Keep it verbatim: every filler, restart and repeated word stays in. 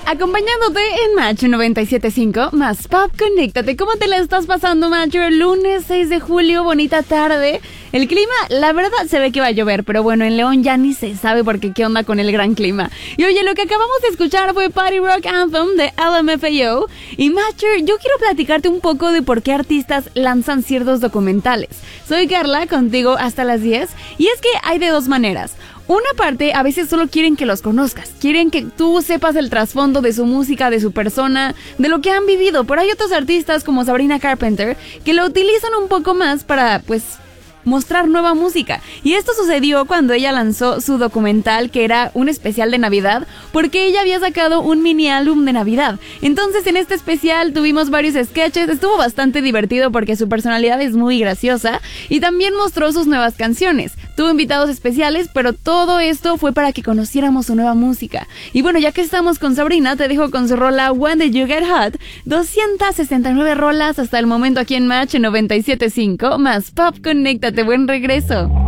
acompañándote en Match noventa y siete punto cinco, más Pop, conéctate. ¿Cómo te la estás pasando, Macho? El lunes seis de julio, bonita tarde. El clima, la verdad, se ve que va a llover, pero bueno, en León ya ni se sabe porque qué onda con el gran clima. Y oye, lo que acabamos de escuchar fue Party Rock Anthem de L M F A O. Y Macho, yo quiero platicarte un poco de por qué artistas lanzan ciertos documentales. Soy Carla, contigo hasta las diez. Y es que hay de dos maneras. Una parte, a veces solo quieren que los conozcas, quieren que tú sepas el trasfondo de su música, de su persona, de lo que han vivido, pero hay otros artistas como Sabrina Carpenter que lo utilizan un poco más para, pues, mostrar nueva música. Y esto sucedió cuando ella lanzó su documental, que era un especial de Navidad, porque ella había sacado un mini álbum de Navidad. Entonces en este especial tuvimos varios sketches, estuvo bastante divertido porque su personalidad es muy graciosa y también mostró sus nuevas canciones. Tuvo invitados especiales, pero todo esto fue para que conociéramos su nueva música. Y bueno, ya que estamos con Sabrina, te dejo con su rola When Did You Get Hot. doscientas sesenta y nueve rolas hasta el momento aquí en Match noventa y siete punto cinco, más Pop, conéctate, buen regreso.